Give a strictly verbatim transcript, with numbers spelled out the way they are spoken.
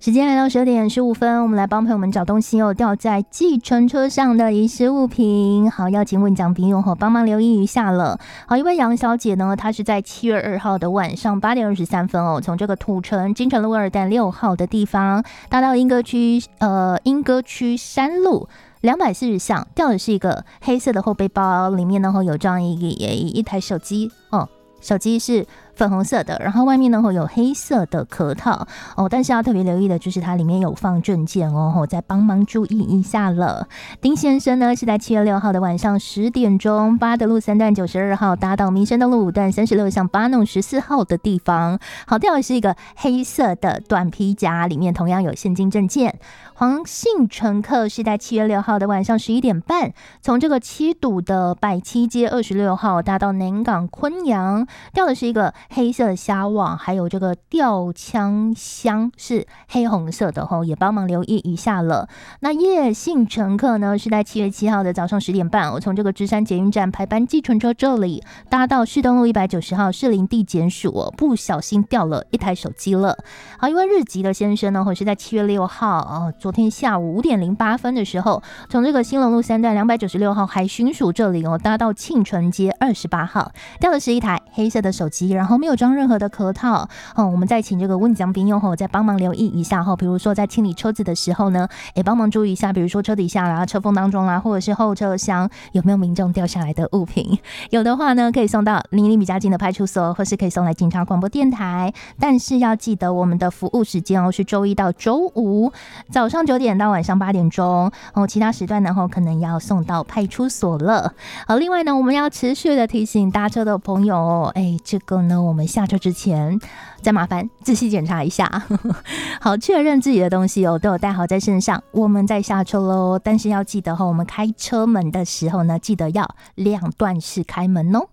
时间来到十二点十五分，我们来帮朋友们找东西哦，掉在计程车上的遗失物品。好，邀请问奖评友后帮忙留意一下了。好，一位杨小姐呢，她是在七月二号的晚上八点二十三分哦，从这个土城金城路二段六号的地方，搭到莺歌区呃莺歌区山路。两百四十巷，掉的是一个黑色的后背包，里面呢有这样一一一台手机哦，手机是粉红色的，然后外面呢会有黑色的壳套哦，但是要特别留意的就是它里面有放证件哦，我再帮忙注意一下了。丁先生呢是在七月六号的晚上十点钟，八德路三段九十二号搭到民生东路五段三十六巷八弄十四号的地方，好，掉的是一个黑色的短皮夹，里面同样有现金证件。黄姓乘客是在七月六号的晚上十一点半，从这个七堵的百七街二十六号搭到南港昆阳，掉的是一个黑色的虾网，还有这个吊枪箱是黑红色的吼，也帮忙留意一下了。那叶姓乘客呢是在七月七号的早上十点半，我从这个芝山捷运站排班计程车这里搭到市东路一百九十号士林地检署哦，不小心掉了一台手机了。好，一位日籍的先生呢，我是在七月六号哦，昨天下午五点零八分的时候，从这个新隆路三段两百九十六号海巡署这里哦，搭到庆纯街二十八号，掉的是一台黑色的手机，然后没有装任何的壳套哦。我们再请这个问奖兵用后再帮忙留意一下哈，比如说在清理车子的时候呢，也帮忙注意一下，比如说车底下啦、车缝当中啦，或者是后车厢有没有民众掉下来的物品，有的话呢，可以送到离你比较近的派出所，或是可以送来警察广播电台。但是要记得我们的服务时间哦，是周一到周五早上九点到晚上八点钟哦，其他时段呢可能要送到派出所了。好，另外呢，我们要持续的提醒搭车的朋友哦，哎，这个呢，我们下车之前再麻烦仔细检查一下，好，确认自己的东西哦都有带好在身上，我们再下车喽。但是要记得哈，我们开车门的时候呢，记得要两段式开门哦。